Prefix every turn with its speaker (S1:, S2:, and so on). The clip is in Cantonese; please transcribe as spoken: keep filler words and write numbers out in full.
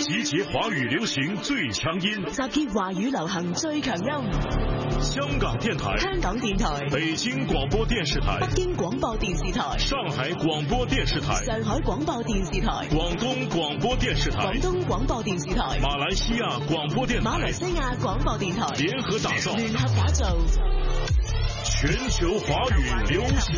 S1: 集結華語流行最強音，
S2: 集結華語流行最強音。
S1: 香港電台、
S2: 香港電台、
S1: 北京廣播電視台、
S2: 北京廣播電視台、
S1: 上海廣播電視台、
S2: 上海廣播電視台、
S1: 廣東廣播電視台、
S2: 廣東廣播電視台、
S1: 馬來西亞廣播電台、
S2: 馬來西亞廣播電台
S1: 聯合打造，
S2: 聯合打造
S1: 全球華語流行